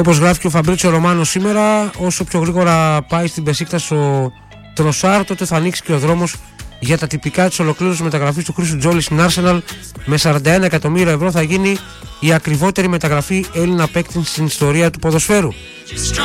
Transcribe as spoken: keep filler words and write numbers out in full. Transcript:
Όπως γράφει και ο Φαμπρίτσιο Ρωμάνο σήμερα, όσο πιο γρήγορα πάει στην Μπεσίκτας ο Τροσάρ, τότε θα ανοίξει και ο δρόμος για τα τυπικά της ολοκλήρωσης μεταγραφής του Χρήστου Τζόλη στην Arsenal. Με σαράντα ένα εκατομμύρια ευρώ θα γίνει η ακριβότερη μεταγραφή Έλληνα παίκτη στην ιστορία του ποδοσφαίρου.